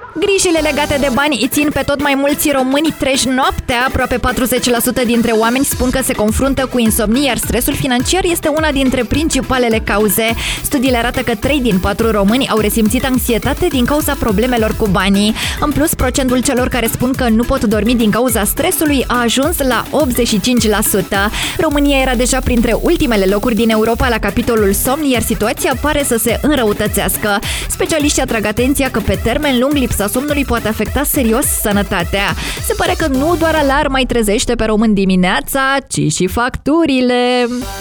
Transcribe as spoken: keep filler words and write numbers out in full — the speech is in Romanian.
Grijile legate de bani îi țin pe tot mai mulți români treji noaptea. Aproape patruzeci la sută dintre oameni spun că se confruntă cu insomnie, iar stresul financiar este una dintre principalele cauze. Studiile arată că trei din patru români au resimțit anxietate din cauza problemelor cu banii. În plus, procentul celor care spun că nu pot dormi din cauza stresului a ajuns la optzeci și cinci la sută. România era deja printre ultimele locuri din Europa la capitolul somn, iar situația pare să se înrăutățească. Specialiștii atrag atenția că pe termen lung lipsa somnului poate afecta serios sănătatea. Se pare că nu doar alarma îi trezește pe români dimineața, ci și facturile.